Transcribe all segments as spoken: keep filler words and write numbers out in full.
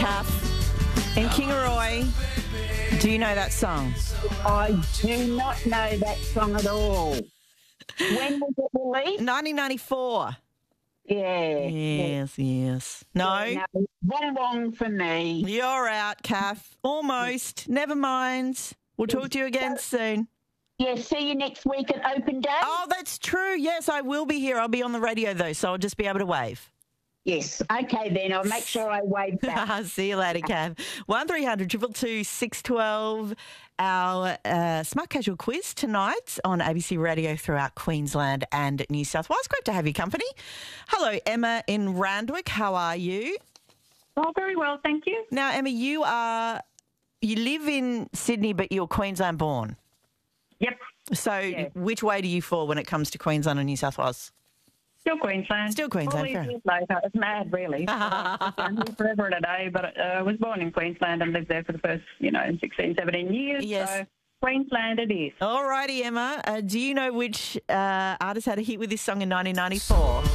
Kath in Kingaroy. Do you know that song? I do not know that song at all. When was it released? nineteen ninety-four. Yeah. Yes, yes. No? Yeah, no, wrong, wrong for me. You're out, Kath. Almost. Never mind. We'll talk to you again soon. Yeah, see you next week at Open Day. Oh, that's true. Yes, I will be here. I'll be on the radio, though, so I'll just be able to wave. Yes. Okay, then. I'll make sure I wave back. See you later, Kath. one three hundred two two two six one two. Our uh, Smart Casual quiz tonight on A B C Radio throughout Queensland and New South Wales. Great to have your company. Hello, Emma in Randwick. How are you? Oh, very well, thank you. Now, Emma, you are you live in Sydney, but you're Queensland born. Yep. So, Yeah. which way do you fall when it comes to Queensland and New South Wales? Still Queensland. Still Queensland, All fair these years later. It's mad, really. I've been here forever and a day, but uh, I was born in Queensland and lived there for the first, you know, sixteen, seventeen years. Yes. So Queensland it is. All righty, Emma. Uh, do you know which uh, artist had a hit with this song in nineteen ninety-four?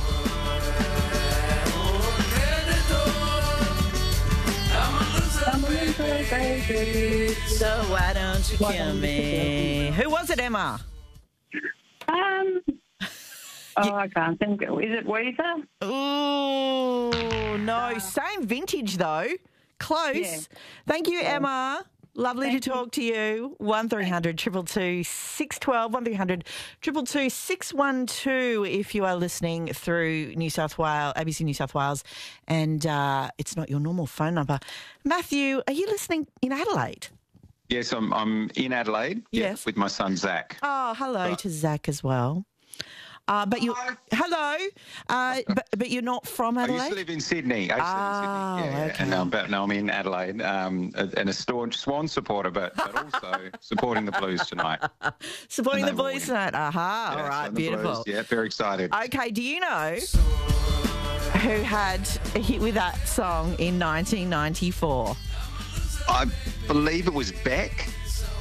So why don't you kill me? Who was it, Emma? Um, oh, I can't think. Is it Weezer? Ooh, no. Same vintage, though. Close. Yeah. Thank you, Emma. Lovely Thank to talk to you. one three hundred two two two six one two, one three hundred two two two six one two if you are listening through New South Wales, A B C New South Wales, and uh, it's not your normal phone number. Matthew, are you listening in Adelaide? Yes, I'm, I'm in Adelaide. yeah, Yes. with my son, Zach. Oh, hello to Zach as well. Uh, but you, hello, uh, but but you're not from I Adelaide. used to live in Sydney. I used to Oh, live in Sydney. Yeah, yeah. okay. And now, but now I'm in Adelaide, um, and a staunch Swan supporter, but, but also supporting the Blues tonight. Supporting the And they will Blues win. tonight. Aha, Yeah, all right, so the beautiful. Blues, yeah, very excited. Okay, do you know who had a hit with that song in nineteen ninety-four? I believe it was Beck.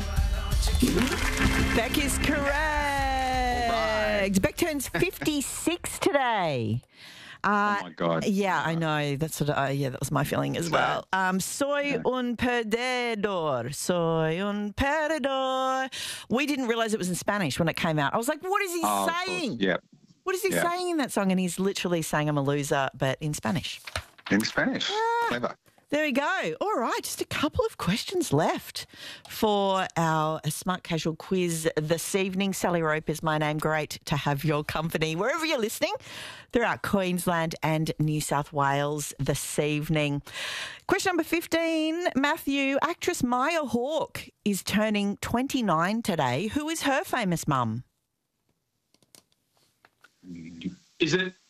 Beck is correct. right. Beck turns fifty-six today. Uh, Oh, my God. Yeah, I know. That's what. I, yeah, that was my feeling as well. Um, soy un perdedor. Soy un perdedor. We didn't realise it was in Spanish when it came out. I was like, what is he Oh, of course. saying? Yeah, What is he Yeah. saying in that song? And he's literally saying, I'm a loser, but in Spanish. in Spanish. Clever. There we go. All right, just a couple of questions left for our Smart Casual quiz this evening. Sally Rope is my name. Great to have your company wherever you're listening throughout Queensland and New South Wales this evening. Question number fifteen, Matthew. Actress Maya Hawke is turning twenty-nine today. Who is her famous mum? Is it